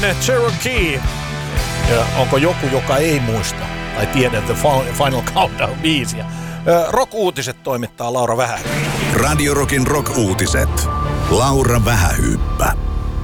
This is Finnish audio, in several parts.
Cherokee. Ja onko joku, joka ei muista tai tiedä The Final Countdown-biisiä? Rock-uutiset toimittaa Laura Vähähyyppä. Radio Rockin Rock-uutiset. Laura Vähähyyppä.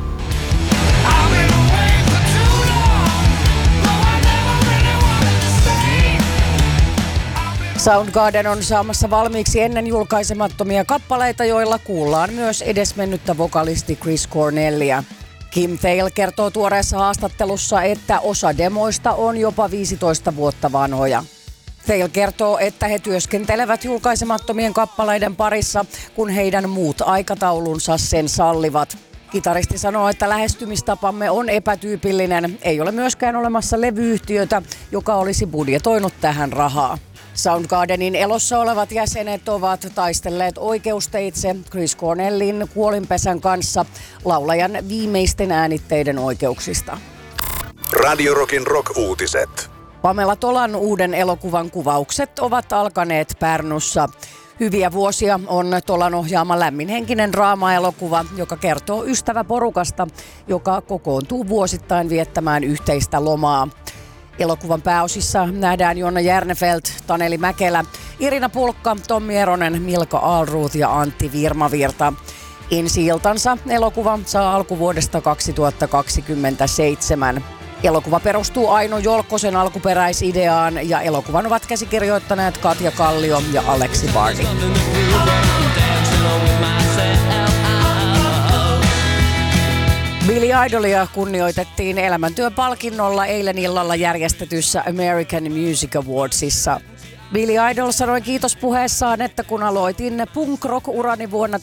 Soundgarden on saamassa valmiiksi ennen julkaisemattomia kappaleita, joilla kuullaan myös edesmennyttä vokalisti Chris Cornellia. Kim Thale kertoo tuoreessa haastattelussa, että osa demoista on jopa 15 vuotta vanhoja. Thale kertoo, että he työskentelevät julkaisemattomien kappaleiden parissa, kun heidän muut aikataulunsa sen sallivat. Kitaristi sanoo, että lähestymistapamme on epätyypillinen. Ei ole myöskään olemassa levyyhtiötä, joka olisi budjetoinut tähän rahaa. Soundgardenin elossa olevat jäsenet ovat taistelleet oikeusteitse Chris Cornellin kuolinpesän kanssa laulajan viimeisten äänitteiden oikeuksista. Radio Rockin Rock-uutiset. Pamela Tolan uuden elokuvan kuvaukset ovat alkaneet Pärnussa. Hyviä vuosia on Tolan ohjaama lämminhenkinen draama-elokuva, joka kertoo ystäväporukasta, joka kokoontuu vuosittain viettämään yhteistä lomaa. Elokuvan pääosissa nähdään Jonna Järnefeldt, Taneli Mäkelä, Irina Pulkka, Tommi Eronen, Milka Alruth ja Antti Virmavirta. Ensi-iltansa elokuva saa alkuvuodesta 2027. Elokuva perustuu Aino Jolkkosen alkuperäisideaan ja elokuvan ovat käsikirjoittaneet Katja Kallio ja Aleksi Bardi. Billy Idolia kunnioitettiin elämäntyöpalkinnolla eilen illalla järjestetyssä American Music Awardsissa. Billy Idol sanoi kiitospuheessaan, että kun aloitin punk-rock-urani vuonna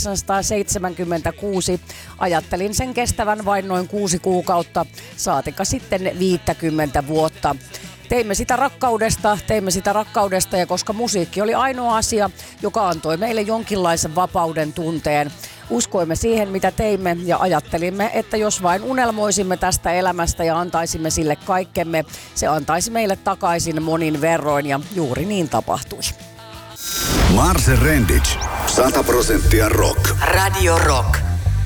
1976, ajattelin sen kestävän vain noin 6 kuukautta, saatika sitten 50 vuotta. Teimme sitä rakkaudesta ja koska musiikki oli ainoa asia, joka antoi meille jonkinlaisen vapauden tunteen. Uskoimme siihen, mitä teimme ja ajattelimme, että jos vain unelmoisimme tästä elämästä ja antaisimme sille kaikkemme, se antaisi meille takaisin monin verroin ja juuri niin tapahtui. Marse Rendic, 100% rock. Radio Rock.